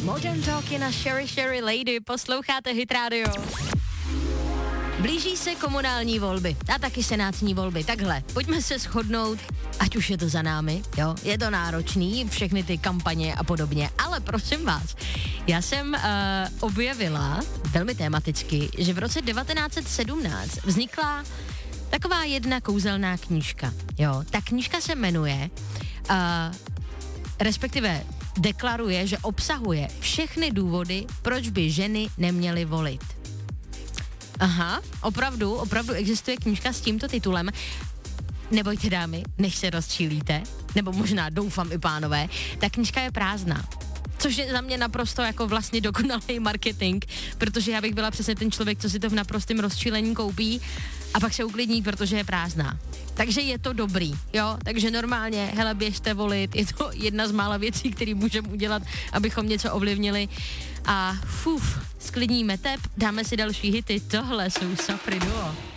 Modern Talking na Sherry Sherry Lady, posloucháte Hit Radio. Blíží se komunální volby a taky senátní volby. Takhle, pojďme se shodnout, ať už je to za námi, jo, je to náročný, všechny ty kampaně a podobně, ale prosím vás, já jsem objevila velmi tematicky, že v roce 1917 vznikla taková jedna kouzelná knížka, jo, ta knížka se jmenuje, respektive deklaruje, že obsahuje všechny důvody, proč by ženy neměly volit. Aha, opravdu existuje knížka s tímto titulem. Nebojte dámy, než se rozčílíte, nebo možná doufám i pánové, ta knížka je prázdná. Což je za mě naprosto jako vlastně dokonalý marketing, protože já bych byla přesně ten člověk, co si to v naprostém rozčílení koupí a pak se uklidní, protože je prázdná. Takže je to dobrý, jo, takže normálně, hele, běžte volit, je to jedna z mála věcí, které můžeme udělat, abychom něco ovlivnili a sklidníme tep, dáme si další hity, tohle jsou Sapry Duo.